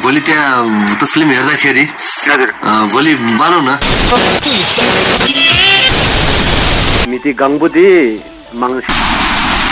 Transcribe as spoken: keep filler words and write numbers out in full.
भोलि त्यहाँ त्यो फिल्म हेर्दाखेरि हजुर भोलि बनाऊ न मिति गङ्बुदी मङ्सिर